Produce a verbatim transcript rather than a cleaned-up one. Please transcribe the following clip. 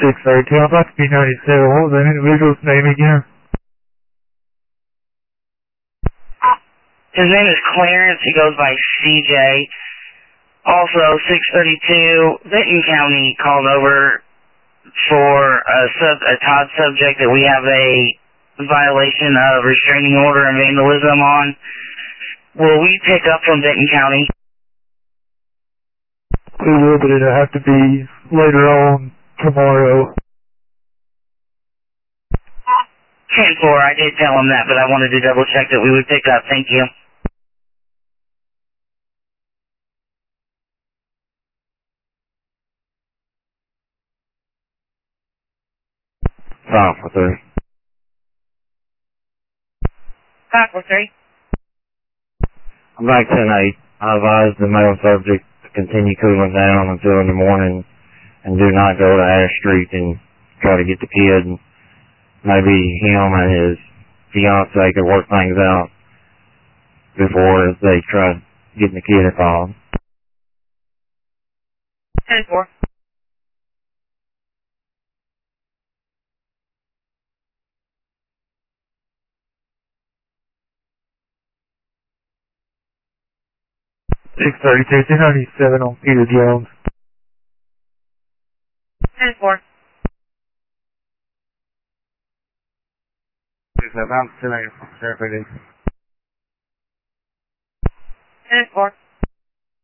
six thirty-two, I'm about to be ninety-seven. What was that individual's name again? His name is Clarence. He goes by C J. Also, six thirty-two, Benton County called over for a, sub, a Todd subject that we have a violation of restraining order and vandalism on. Will we pick up from Benton County? We will, but it'll have to be later on tomorrow. ten four, I did tell him that, but I wanted to double check that we would pick up. Thank you. five four three. five four three. I'm back ten eight. I advise the male subject to continue cooling down until in the morning and do not go to Ash Street and try to get the kid. Maybe him and his fiance could work things out before they try getting the kid involved. ten four. six thirty-two, two ninety-seven on Peter Jones. ten four. I'm ten eight. Sheriff, ten four.